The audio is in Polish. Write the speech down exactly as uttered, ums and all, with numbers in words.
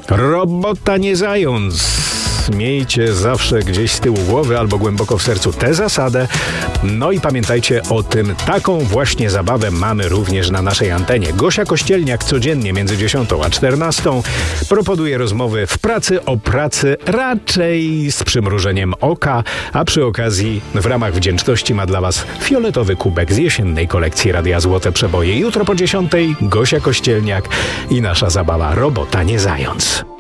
Robota nie zając. Miejcie zawsze gdzieś z tyłu głowy albo głęboko w sercu tę zasadę. No i pamiętajcie o tym, taką właśnie zabawę mamy również na naszej antenie. Gosia Kościelniak codziennie między dziesiątą a czternastą proponuje rozmowy w pracy o pracy, raczej z przymrużeniem oka, a przy okazji w ramach wdzięczności ma dla Was fioletowy kubek z jesiennej kolekcji Radia Złote Przeboje. Jutro po dziesiątej Gosia Kościelniak i nasza zabawa Robota nie zając.